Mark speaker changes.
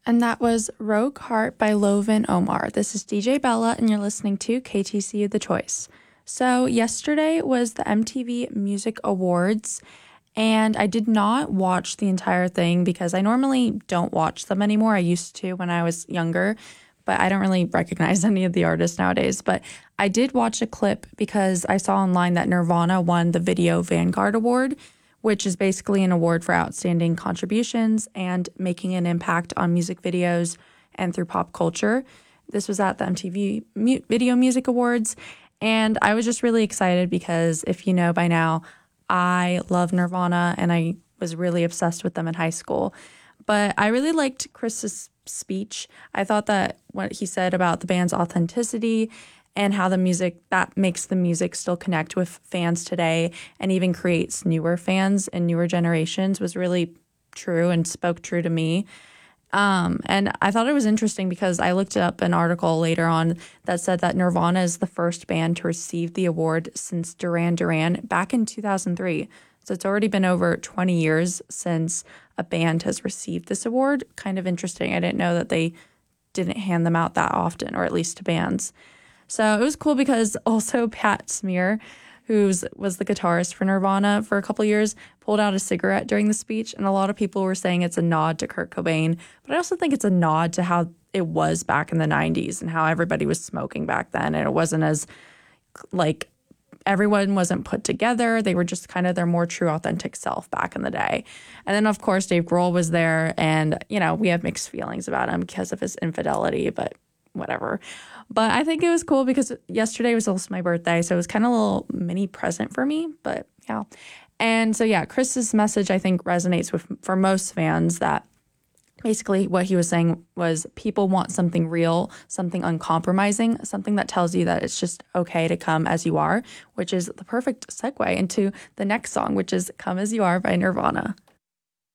Speaker 1: And that was Rogue Heart by Lovan Omar. This is DJ Bella, and you're listening to KTCU The Choice. So yesterday was the MTV Music Awards, and I did not watch the entire thing because I normally don't watch them anymore. I used to when I was younger, but I don't really recognize any of the artists nowadays. But I did watch a clip because I saw online that Nirvana won the Video Vanguard Award, which is basically an award for outstanding contributions and making an impact on music videos and through pop culture. This was at the MTV Video Music Awards, and I was just really excited because, if you know by now, I love Nirvana and I was really obsessed with them in high school. But I really liked Chris's speech. I thought that what he said about the band's authenticity and how the music, that makes the music still connect with fans today and even creates newer fans and newer generations, was really true and spoke true to me. And I thought it was interesting because I looked up an article later on that said that Nirvana is the first band to receive the award since Duran Duran back in 2003. So it's already been over 20 years since a band has received this award. Kind of interesting. I didn't know that they didn't hand them out that often, or at least to bands. So it was cool because also Pat Smear, who was the guitarist for Nirvana for a couple years, pulled out a cigarette during the speech. And a lot of people were saying it's a nod to Kurt Cobain. But I also think it's a nod to how it was back in the 90s and how everybody was smoking back then. And it wasn't as, like, everyone wasn't put together. They were just kind of their more true, authentic self back in the day. And then, of course, Dave Grohl was there. And, you know, we have mixed feelings about him because of his infidelity, but whatever. But I think it was cool because yesterday was also my birthday, so it was kind of a little mini present for me, but yeah. And so, yeah, Chris's message, I think, resonates for most fans, that basically what he was saying was people want something real, something uncompromising, something that tells you that it's just okay to come as you are, which is the perfect segue into the next song, which is Come As You Are by Nirvana.